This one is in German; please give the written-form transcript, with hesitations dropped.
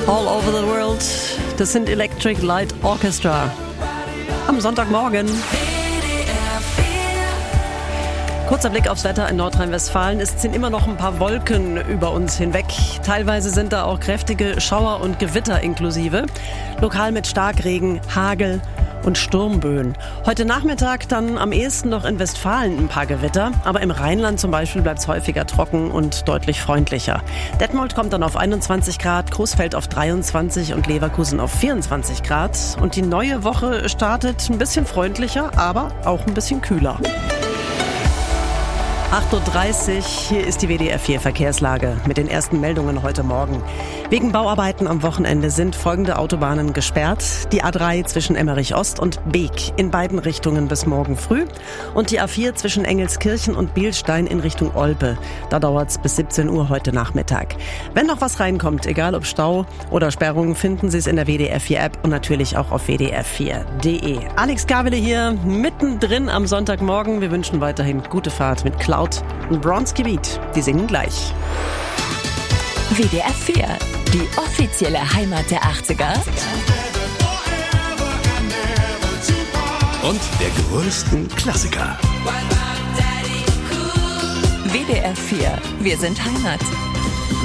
All Over the World, das sind Electric Light Orchestra. Am Sonntagmorgen. Kurzer Blick aufs Wetter in Nordrhein-Westfalen. Es ziehen immer noch ein paar Wolken über uns hinweg. Teilweise sind da auch kräftige Schauer und Gewitter inklusive. Lokal mit Starkregen, Hagel und Sturmböen. Heute Nachmittag dann am ehesten noch in Westfalen ein paar Gewitter. Aber im Rheinland zum Beispiel bleibt es häufiger trocken und deutlich freundlicher. Detmold kommt dann auf 21 Grad, Coesfeld auf 23 und Leverkusen auf 24 Grad. Und die neue Woche startet ein bisschen freundlicher, aber auch ein bisschen kühler. 8.30 Uhr, hier ist die WDR 4 Verkehrslage mit den ersten Meldungen heute Morgen. Wegen Bauarbeiten am Wochenende sind folgende Autobahnen gesperrt. Die A3 zwischen Emmerich Ost und Beek in beiden Richtungen bis morgen früh. Und die A4 zwischen Engelskirchen und Bielstein in Richtung Olpe. Da dauert es bis 17 Uhr heute Nachmittag. Wenn noch was reinkommt, egal ob Stau oder Sperrungen, finden Sie es in der WDR 4 App und natürlich auch auf wdr4.de. Alex Gavele hier, mittendrin am Sonntagmorgen. Wir wünschen weiterhin gute Fahrt mit Cloud und Bronski Beat. Die singen gleich. WDR 4, die offizielle Heimat der 80er. Und der größten Klassiker. WDR 4, wir sind Heimat.